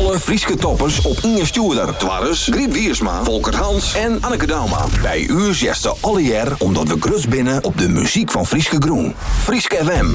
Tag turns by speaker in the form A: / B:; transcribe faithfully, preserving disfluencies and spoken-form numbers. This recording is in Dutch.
A: Alle Frieske toppers op Inge Stuurder. Twarres, Griet Wiersma, Volker Hans en Anneke Dauma. Bij u zesde alle jaar omdat we grus binnen op de muziek van Frieske Groen. Frieske F M.